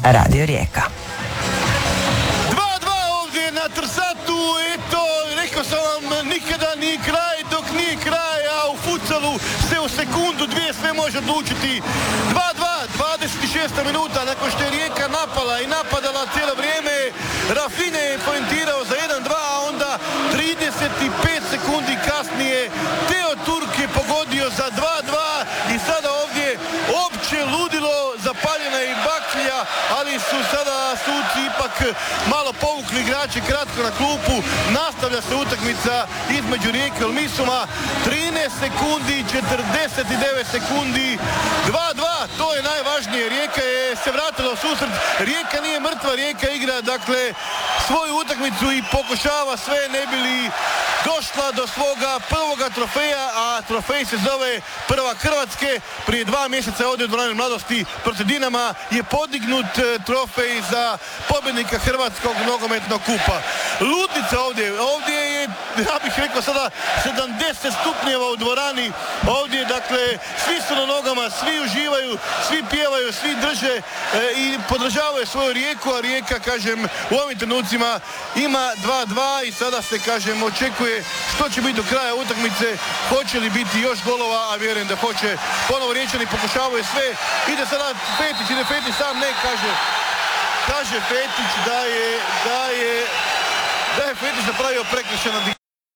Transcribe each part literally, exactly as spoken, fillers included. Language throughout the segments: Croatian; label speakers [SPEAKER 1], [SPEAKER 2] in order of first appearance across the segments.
[SPEAKER 1] Radio Rijeka.
[SPEAKER 2] dva dva ovdje na Trsatu, eto, rekao sam vam, nikada nije kraj dok nije kraj, a u futsalu se u sekundu, dvije sve može odlučiti. dva dva, dvadeset šesta minuta, nakon što je Rijeka napala i napadala cijelo vrijeme, Rafinha je poentirao za jedan dva, a onda trideset pet sekundi kasnije Teo Turk je pogodio za dva dva i sada ovdje opće ludilo, zapaljena je i baklja, ali su sada suci ipak malo povukli igrače kratko na klupu. Nastavlja se utakmica između Rijeke i Olmisuma, trinaest sekundi, četrdeset devet sekundi, dva dva, to je najvažnije. Rijeka je se vratila u susret, Rijeka nije mrtva, Rijeka igra dakle svoju utakmicu i pokušava sve ne bi li došla do svoga prvoga trofeja, a trofej se zove Prvak Hrvatske. Prije dva mjeseca ovdje u dvorani Mladosti protiv Dinama je podignut trofej za pobjednika Hrvatskog nogometnog kupa. Ludnica ovdje, ovdje je, ja bih rekao sada, sedamdeset stupnjeva u dvorani. Ovdje, dakle, svi su na nogama, svi uživaju, svi pjevaju, svi drže e, i podržavaju svoju Rijeku, a Rijeka, kažem, u ovim trenucima ima dva dva i sada se, kažem, očekuje što će biti do kraja utakmice, hoće li biti još golova, a vjerujem da hoće. Ponovo Riječani pokušavaju sve, ide sada Fetić, ide Fetić sam, ne, kaže, kaže Fetić da je, da je, da je Fetić napravio prekršaj na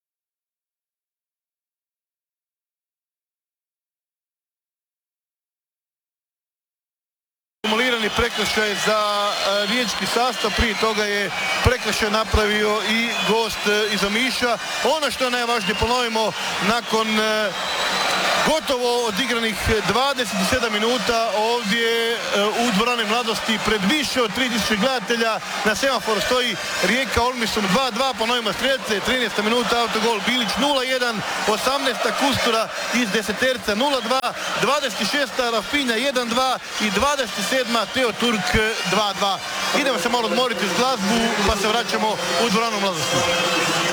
[SPEAKER 2] kumulirani prekršaj za uh, riječki sastav. Prije toga je prekršaj napravio i gost uh, iz Omiša. Ono što je najvažnije, ponovimo, nakon uh, gotovo odigranih dvadeset sedam minuta ovdje uh, u dvorani Mladosti pred više od tri tisuće gledatelja na semaforu stoji Rijeka Olmisum dva dva, ponovimo strelce, trinaesta minuta, autogol Bilić nula jedan, osamnaesta Kustura iz deseterca nula dva, dvadeset šesta Rafinha jedan dva i dvadeset sedma Teo Turk dva dva. Idemo se malo odmoriti uz glazbu pa se vraćamo u dvoranu Mladosti.